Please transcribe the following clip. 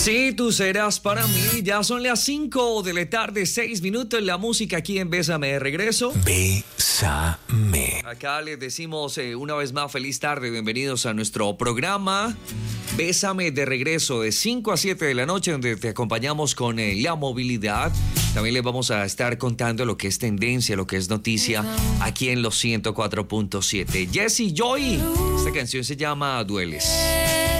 Sí, tú serás para mí. Ya son las 5 de la tarde, 6 minutos. La música aquí en Bésame de regreso. Bésame. Acá les decimos una vez más feliz tarde. Bienvenidos a nuestro programa Bésame de regreso de 5 a 7 de la noche, donde te acompañamos con la movilidad. También les vamos a estar contando lo que es tendencia, lo que es noticia aquí en los 104.7. Jesse Joy. Esta canción se llama Dueles.